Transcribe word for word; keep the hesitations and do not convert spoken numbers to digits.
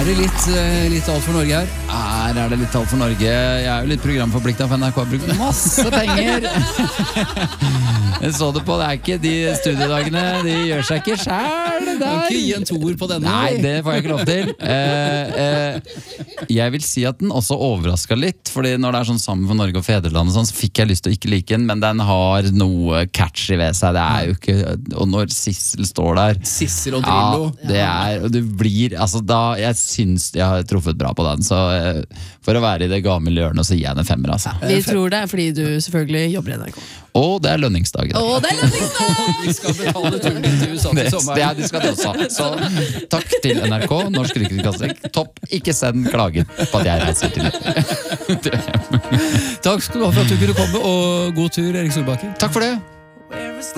Er det litt, eh, litt alt for Norge her? Her er det litt alt for Norge. Jeg er jo litt programforpliktet for N R K. Har brukt masse penger. Jeg så det på, det er ikke de studiedagene. De gjør seg ikke selv Du kan ikke gi en toer på denne. Nei, det får jeg ikke lov til. Eh, eh, jeg vil si at den også overrasket litt, fordi når det er sånn Sammen for Norge og Fedreland og sånn, så fikk jeg lyst til å ikke like den, men den har noe catchy ved seg. Det er jo ikke, og når Sissel står der Sissel og Drillo. Ja, det er, og du blir, altså da, jeg synes jeg har truffet bra på den, så eh, for å være i det gamle hjørnet, så gir jeg den en femmer, altså. Vi tror det er fordi du selvfølgelig jobber i N R K. Og det er lønningsdagen. Å, det er lønningsdag! Vi skal betale turen din til U S A Det, til det, sommeren. er- det skal det også. Så takk til N R K, Norsk Rikskringkasting. Topp, ikke send klagen på at jeg reiser til Takk skal du ha for at du kunne komme, og god tur, Erik Solbakken. Takk for det.